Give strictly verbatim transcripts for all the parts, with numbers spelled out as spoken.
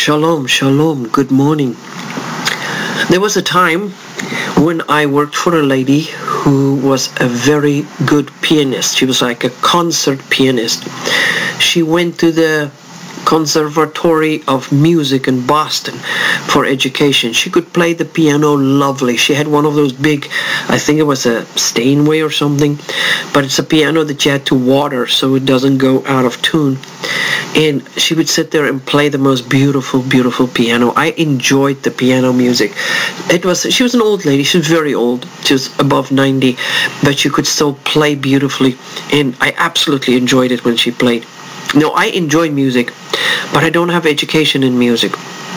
Shalom, shalom, good morning. There was a time when I worked for a lady who was a very good pianist. She was like a concert pianist. She went to the Conservatory of Music in Boston for education. She could play the piano lovely. She had one of those big, I think it was a Steinway or something, but it's a piano that you had to water so it doesn't go out of tune. And she would sit there and play the most beautiful, beautiful piano. I enjoyed the piano music. It was, she was an old lady. She was very old. She was above ninety, but she could still play beautifully. And I absolutely enjoyed it when she played. Now, I enjoy music, but I don't have education in music.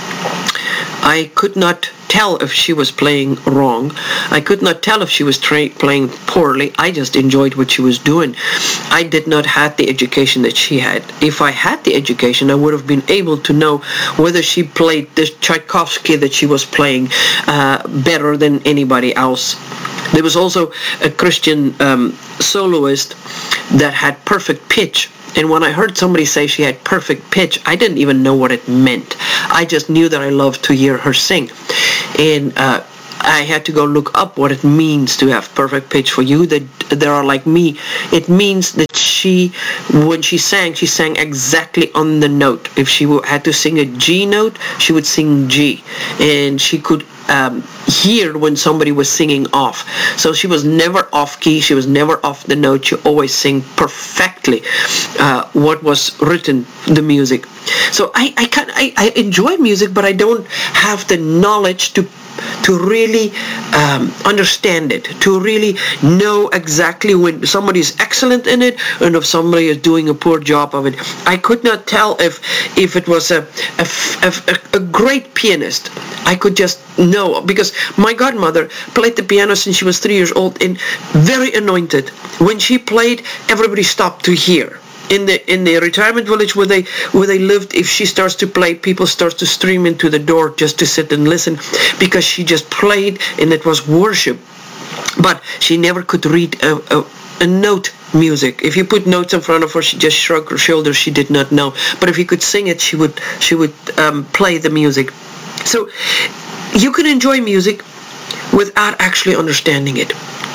I could not tell if she was playing wrong. I could not tell if she was tra- playing poorly. I just enjoyed what she was doing. I did not have the education that she had. If I had the education, I would have been able to know whether she played this Tchaikovsky that she was playing uh, better than anybody else. There was also a Christian um, soloist that had perfect pitch. And when I heard somebody say she had perfect pitch, I didn't even know what it meant. I just knew that I loved to hear her sing. And uh, I had to go look up what it means to have perfect pitch. For you that there are like me, it means that she, when she sang, she sang exactly on the note. If she had to sing a G note, she would sing G. And she could um, hear when somebody was singing off. So she was never off key. She was never off the note. She always sang perfectly uh, what was written, the music. So I I, can, I I enjoy music, but I don't have the knowledge to to really um, understand it, to really know exactly when somebody is excellent in it and if somebody is doing a poor job of it. I could not tell if if it was a a, a, a great pianist. I could just know, because my godmother played the piano since she was three years old and very anointed. When she played, everybody stopped to hear. In the in the retirement village where they where they lived, if she starts to play, people start to stream into the door just to sit and listen, because she just played and it was worship. But she never could read a, a, a note music. If you put notes in front of her, she just shrugged her shoulders. She did not know. But if you could sing it, she would she would um, play the music. So you can enjoy music without actually understanding it.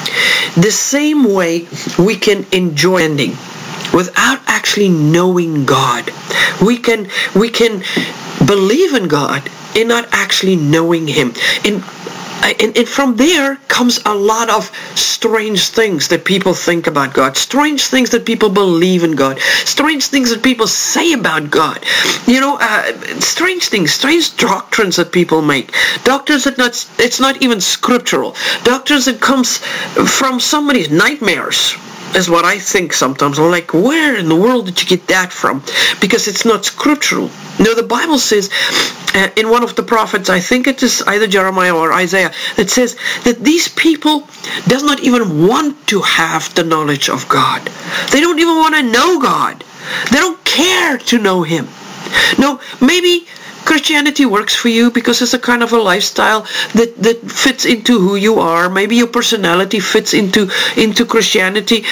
The same way we can enjoy ending without actually knowing God. We can we can believe in God and not actually knowing Him. And, and, and from there comes a lot of strange things that people think about God, strange things that people believe in God, strange things that people say about God. You know, uh, strange things, strange doctrines that people make. Doctrines that not it's not even scriptural. Doctrines that comes from somebody's nightmares. Is what I think sometimes. I'm like, where in the world did you get that from? Because it's not scriptural. No, the Bible says uh, in one of the prophets, I think it is either Jeremiah or Isaiah, it says that these people does not even want to have the knowledge of God. They don't even want to know God. They don't care to know Him. No, maybe Christianity works for you because it's a kind of a lifestyle that, that fits into who you are. Maybe your personality fits into, into Christianity.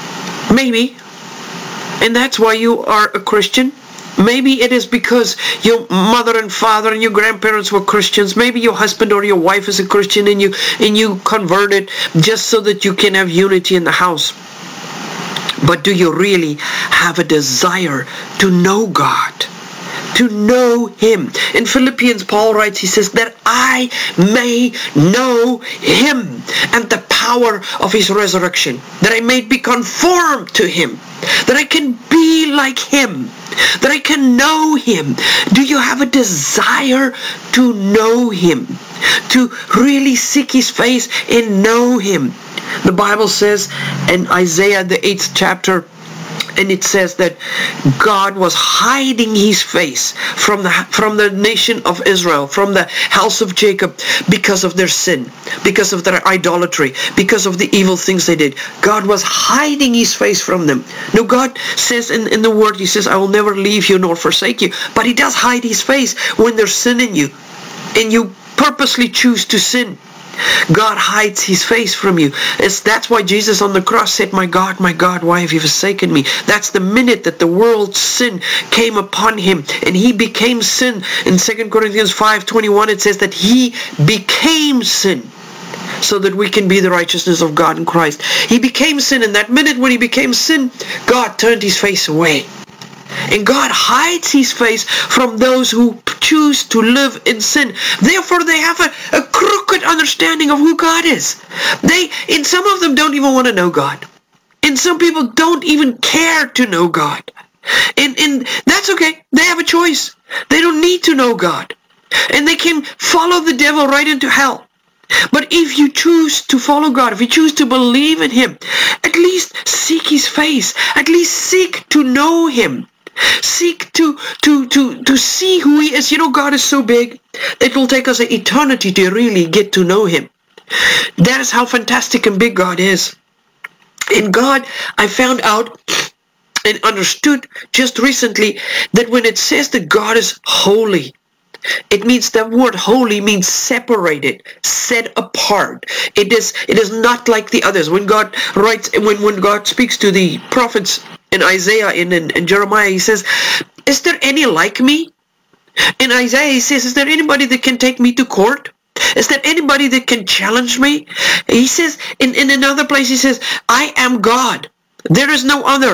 Maybe. And that's why you are a Christian. Maybe it is because your mother and father and your grandparents were Christians. Maybe your husband or your wife is a Christian and you, and you converted just so that you can have unity in the house. But do you really have a desire to know God? To know Him. In Philippians, Paul writes, he says, that I may know Him and the power of His resurrection, that I may be conformed to Him, that I can be like Him, that I can know Him. Do you have a desire to know Him? To really seek His face and know Him? The Bible says in Isaiah, the eighth chapter, and it says that God was hiding His face from the from the nation of Israel, from the house of Jacob, because of their sin, because of their idolatry, because of the evil things they did. God was hiding His face from them. Now God says in, in the Word, He says, I will never leave you nor forsake you. But He does hide His face when there's sin in you, and you purposely choose to sin. God hides his face from you. It's, that's why Jesus on the cross said, my God, my God, why have you forsaken me? That's the minute that the world's sin came upon him and he became sin. In Second Corinthians five twenty-one it says that he became sin so that we can be the righteousness of God in Christ. He became sin, and that minute when he became sin, God turned his face away. And God hides his face from those who choose to live in sin. Therefore, they have a, a crooked understanding of who God is. They, and some of them don't even want to know God. And some people don't even care to know God. And, and that's okay. They have a choice. They don't need to know God. And they can follow the devil right into hell. But if you choose to follow God, if you choose to believe in him, at least seek his face. At least seek to know him. Seek to, to, to, to see who he is. You know, God is so big that it will take us an eternity to really get to know him. That is how fantastic and big God is. And God, I found out and understood just recently that when it says that God is holy, it means the word holy means separated, set apart. It is it is not like the others. When God writes, when, when God speaks to the prophets in Isaiah and in, in Jeremiah, he says, is there any like me? In Isaiah, he says, is there anybody that can take me to court? Is there anybody that can challenge me? He says, in, in another place, he says, I am God. There is no other.